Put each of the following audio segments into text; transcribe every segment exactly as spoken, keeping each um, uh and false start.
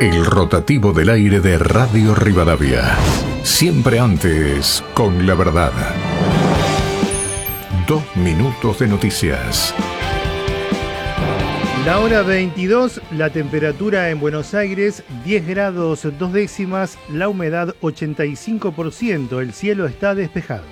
El rotativo del aire de Radio Rivadavia. Siempre antes, con la verdad. Dos minutos de noticias. La hora veintidós, la temperatura en Buenos Aires diez grados dos décimas, la humedad ochenta y cinco por ciento, el cielo está despejado.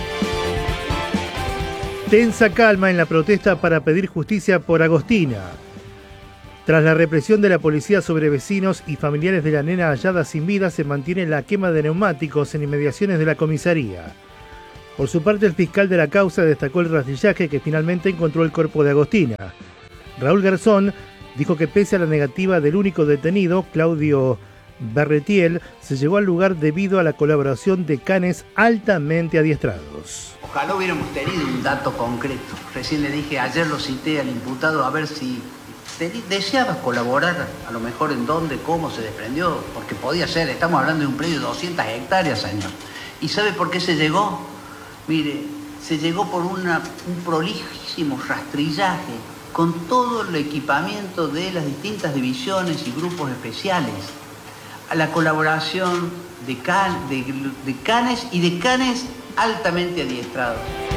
Tensa calma en la protesta para pedir justicia por Agostina. Tras la represión de la policía sobre vecinos y familiares de la nena hallada sin vida, se mantiene la quema de neumáticos en inmediaciones de la comisaría. Por su parte, el fiscal de la causa destacó el rastrillaje que finalmente encontró el cuerpo de Agostina. Raúl Garzón dijo que pese a la negativa del único detenido, Claudio Berretiel, se llegó al lugar debido a la colaboración de canes altamente adiestrados. Ojalá hubiéramos tenido un dato concreto. Recién le dije, ayer lo cité al imputado a ver si deseaba colaborar, a lo mejor en dónde, cómo se desprendió, porque podía ser, estamos hablando de un predio de doscientas hectáreas, señor. ¿Y sabe por qué se llegó? Mire, se llegó por una, un prolijísimo rastrillaje con todo el equipamiento de las distintas divisiones y grupos especiales, a la colaboración de, can, de, de canes y de canes altamente adiestrados.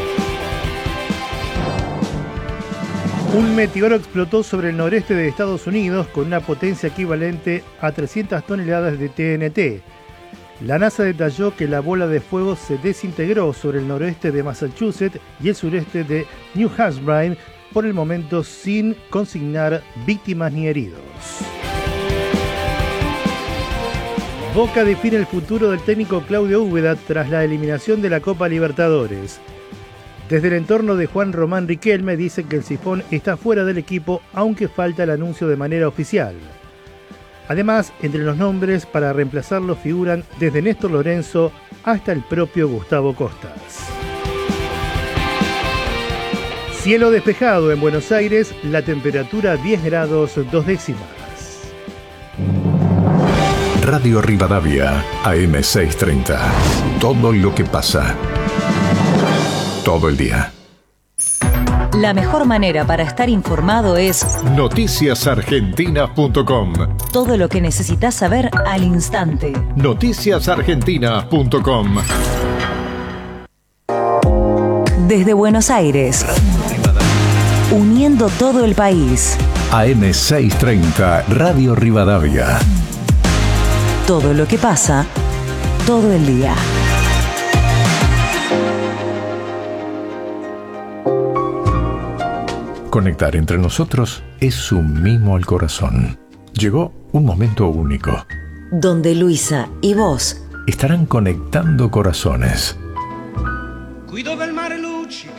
Un meteoro explotó sobre el noreste de Estados Unidos con una potencia equivalente a trescientas toneladas de T N T. La NASA detalló que la bola de fuego se desintegró sobre el noroeste de Massachusetts y el sureste de New Hampshire, por el momento sin consignar víctimas ni heridos. Boca define el futuro del técnico Claudio Úbeda tras la eliminación de la Copa Libertadores. Desde el entorno de Juan Román Riquelme dicen que el Sifón está fuera del equipo, aunque falta el anuncio de manera oficial. Además, entre los nombres para reemplazarlo figuran desde Néstor Lorenzo hasta el propio Gustavo Costas. Cielo despejado en Buenos Aires, la temperatura diez grados dos décimas. Radio Rivadavia, A M seiscientos treinta. Todo lo que pasa. Todo el día. La mejor manera para estar informado es noticias argentinas punto com. Todo lo que necesitas saber al instante. noticias argentinas punto com. Desde Buenos Aires, uniendo todo el país. A M seiscientos treinta, Radio Rivadavia. Todo lo que pasa, todo el día. Conectar entre nosotros es un mimo al corazón. Llegó un momento único. Donde Luisa y vos estarán conectando corazones. Qui dove il mare